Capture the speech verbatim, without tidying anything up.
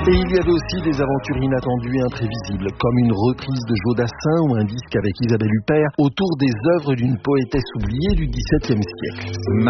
Et il y avait aussi des aventures inattendues et imprévisibles, comme une reprise de Jodassin ou un disque avec Isabelle Huppert autour des œuvres d'une poétesse oubliée du dix-septième siècle.